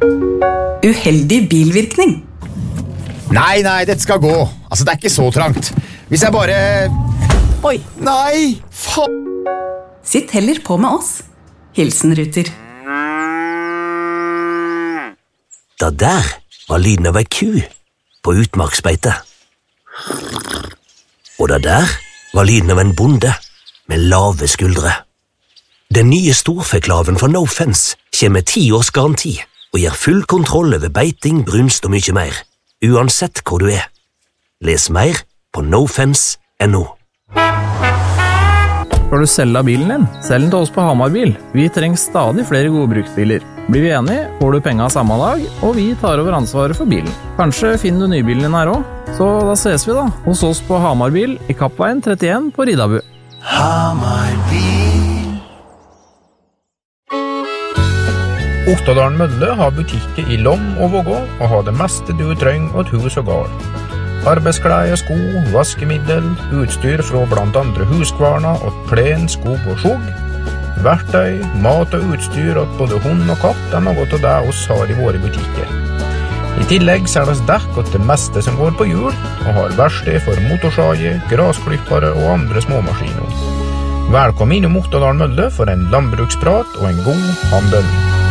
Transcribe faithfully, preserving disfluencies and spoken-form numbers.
Uheldig bilvirkning. Nei, nei, dette skal gå. Altså, det er ikke så trangt. Hvis jeg bare... Oi. Nei, faen. Sitt heller på med oss. Hilsen Ruter. Da der var lyden av ei ku på utmarksbeite. Og da der var lyden av en bonde med lave skuldre. Den nye storfeklaven fra No Fence kommer med ti års garanti og gir full kontroll over beiting, brunst og mye mer, uansett hvor du er. Les mer på nofence punktum no. Skal du selge bilen din? Selg den til oss på Hamarbil. Vi trenger stadig flere gode bruksbiler. Blir vi enige, får du penger samme dag, og vi tar over ansvaret for bilen. Kanskje finner du nybilen din her også? Så da ses vi da, hos oss på Hamarbil i Kappveien trettien på Ridabu. Hamarbil. Ottadalen Mølle har butikker i Lom og Vågå, og har det meste du trenger åt hus og gard. Arbeidsklær, sko, vaskemiddel, utstyr fra blant andre huskvarna og plen, skog og skjog. Verktøy, mat og utstyr åt både hund og katt er noe av det oss har i våre butikker. I tillegg selges dekk åt det meste som går på hjul, og har verksted for motorsager, grasklippere og andre småmaskiner. Velkommen innom Ottadalen Mølle for en landbruksprat og en god handel.